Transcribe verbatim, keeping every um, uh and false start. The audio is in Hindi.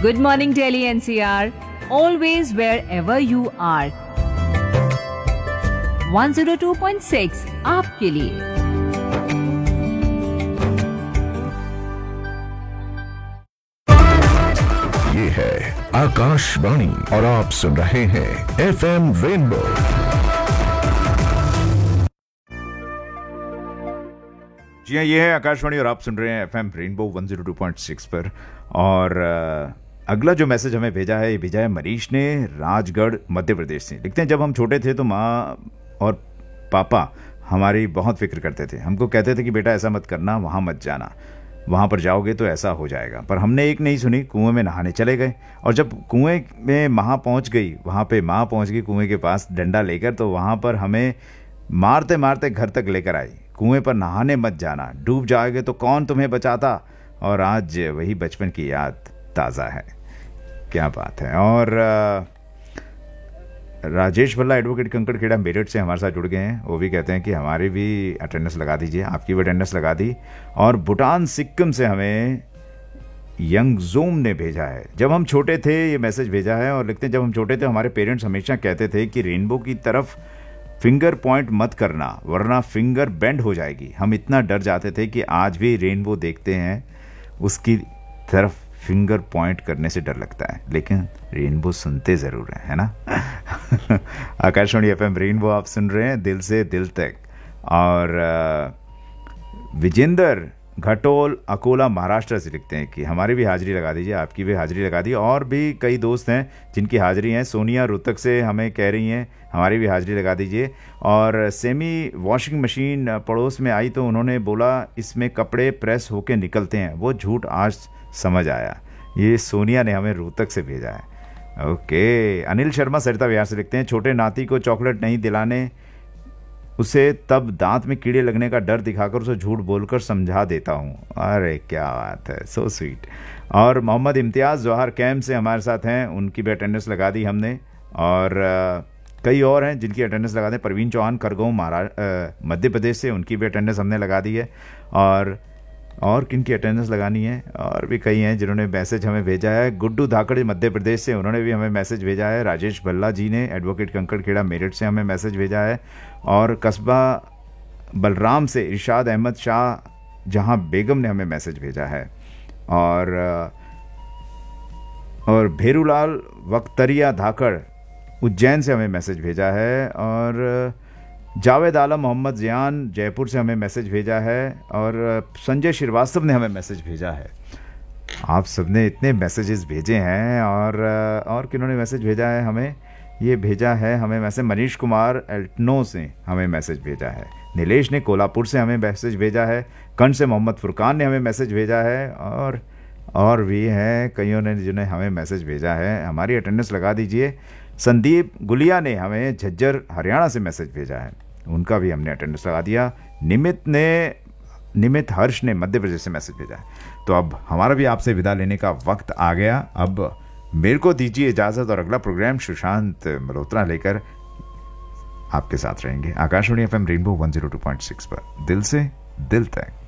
Good morning, Delhi N C R. Always wherever you are. one oh two point six आपके लिए. ये है आकाशवाणी और आप सुन रहे हैं एफ एम रेनबो. जी हाँ, ये है आकाशवाणी और आप सुन रहे हैं F M rainbow one oh two point six पर. और अगला जो मैसेज हमें भेजा है, ये भेजा है मनीष ने, राजगढ़ मध्य प्रदेश से. लिखते हैं, जब हम छोटे थे तो माँ और पापा हमारी बहुत फिक्र करते थे. हमको कहते थे कि बेटा ऐसा मत करना, वहाँ मत जाना, वहाँ पर जाओगे तो ऐसा हो जाएगा. पर हमने एक नहीं सुनी, कुएं में नहाने चले गए. और जब कुएं में माँ पहुँच गई, वहाँ पे माँ पहुँच गई कुएं के पास डंडा लेकर, तो वहाँ पर हमें मारते मारते घर तक लेकर आई. कुएं पर नहाने मत जाना, डूब जाओगे तो कौन तुम्हें बचाता. और आज वही बचपन की याद ताज़ा है. क्या बात है. और राजेश भल्ला एडवोकेट कंकड़ खेड़ा मेरठ से हमारे साथ जुड़ गए हैं. वो भी कहते हैं कि हमारी भी अटेंडेंस लगा दीजिए. आपकी भी अटेंडेंस लगा दी. और भूटान सिक्किम से हमें यंगजोम ने भेजा है, जब हम छोटे थे, ये मैसेज भेजा है. और लिखते हैं, जब हम छोटे थे हमारे पेरेंट्स हमेशा कहते थे कि रेनबो की तरफ फिंगर पॉइंट मत करना वरना फिंगर बेंड हो जाएगी. हम इतना डर जाते थे कि आज भी रेनबो देखते हैं, उसकी तरफ फिंगर पॉइंट करने से डर लगता है, लेकिन रेनबो सुनते ज़रूर हैं, है ना. आकाशवाणी एफ एम रेनबो आप सुन रहे हैं दिल से दिल तक. और विजेंदर घटोल अकोला महाराष्ट्र से लिखते हैं कि हमारी भी हाजिरी लगा दीजिए. आपकी भी हाजिरी लगा दी. और भी कई दोस्त हैं जिनकी हाजिरी हैं. सोनिया रोहतक से हमें कह रही हैं हमारी भी हाजिरी लगा दीजिए. और सेमी वॉशिंग मशीन पड़ोस में आई तो उन्होंने बोला इसमें कपड़े प्रेस होके निकलते हैं. वो झूठ आज समझ आया. ये सोनिया ने हमें रोहतक से भेजा है. ओके. अनिल शर्मा सरिता विहार से लिखते हैं, छोटे नाती को चॉकलेट नहीं दिलाने, उसे तब दांत में कीड़े लगने का डर दिखाकर उसे झूठ बोलकर समझा देता हूँ. अरे क्या बात है, सो स्वीट. और मोहम्मद इम्तियाज़ जवाहर कैंप से हमारे साथ हैं, उनकी भी अटेंडेंस लगा दी हमने. और कई और हैं जिनकी अटेंडेंस लगा दें. परवीन चौहान खरगोन महाराष्ट्र मध्य प्रदेश से, उनकी भी अटेंडेंस हमने लगा दी है. और और किन की अटेंडेंस लगानी है, और भी कई हैं जिन्होंने मैसेज हमें भेजा है. गुड्डू धाकड़ मध्य प्रदेश से, उन्होंने भी हमें मैसेज भेजा है. राजेश भल्ला जी ने एडवोकेट कंकड़ खेड़ा मेरठ से हमें मैसेज भेजा है. और कस्बा बलराम से इरशाद अहमद शाह जहां बेगम ने हमें मैसेज भेजा है. और और भेरूलाल वक्तरिया धाकड़ उज्जैन से हमें मैसेज भेजा है. और जावेद आलम मोहम्मद जियान जयपुर से हमें मैसेज भेजा है. और संजय श्रीवास्तव ने हमें मैसेज भेजा है. आप सबने इतने मैसेजेस भेजे हैं. और और किन्होंने मैसेज भेजा है हमें, ये भेजा है हमें मैसेज मनीष कुमार एल्टनो से हमें मैसेज भेजा है. नीलेश ने कोल्हापुर से हमें मैसेज भेजा है. कंड से मोहम्मद फुरकान ने हमें मैसेज भेजा है. और और भी हैं कईयों ने जिन्हें हमें मैसेज भेजा है. हमारी अटेंडेंस लगा दीजिए. संदीप गुलिया ने हमें झज्जर हरियाणा से मैसेज भेजा है, उनका भी हमने अटेंडेंस लगा दिया. निमित ने निमित हर्ष ने मध्य प्रदेश से मैसेज भेजा है. तो अब हमारा भी आपसे विदा लेने का वक्त आ गया. अब मेरे को दीजिए इजाज़त, और अगला प्रोग्राम सुशांत मल्होत्रा लेकर आपके साथ रहेंगे. Akashvani F M rainbow one oh two point six पर दिल से दिल तक.